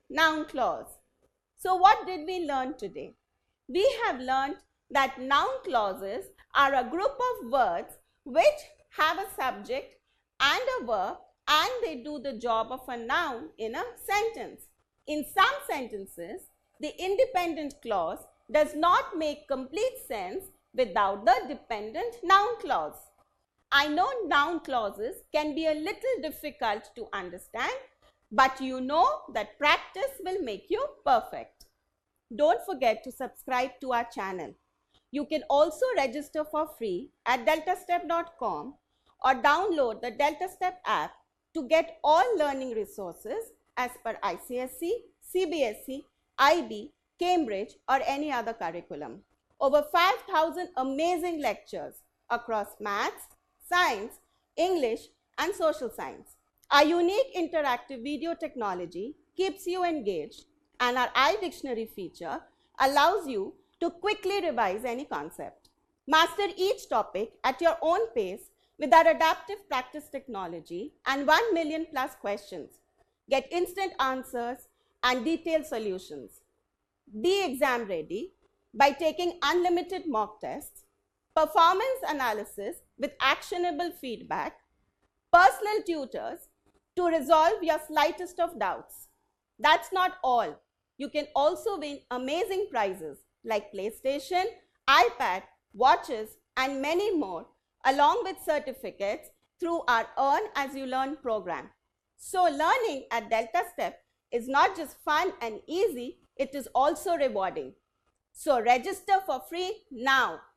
noun clause. So what did we learn today? We have learned that noun clauses are a group of words which have a subject and a verb, and they do the job of a noun in a sentence. In some sentences, the independent clause does not make complete sense without the dependent noun clause. I know noun clauses can be a little difficult to understand, but you know that practice will make you perfect. Don't forget to subscribe to our channel. You can also register for free at deltastep.com or download the DeltaStep app to get all learning resources as per ICSE, CBSE, IB, Cambridge or any other curriculum. Over 5,000 amazing lectures across maths, science, English and social science. Our unique interactive video technology keeps you engaged, and our iDictionary feature allows you to quickly revise any concept. Master each topic at your own pace with our adaptive practice technology and 1 million plus questions. Get instant answers and detailed solutions. Be exam ready by taking unlimited mock tests, performance analysis with actionable feedback, personal tutors to resolve your slightest of doubts. That's not all. You can also win amazing prizes like PlayStation, iPad, watches and many more, along with certificates through our Earn As You Learn program. So learning at DeltaStep is not just fun and easy, it is also rewarding. So register for free now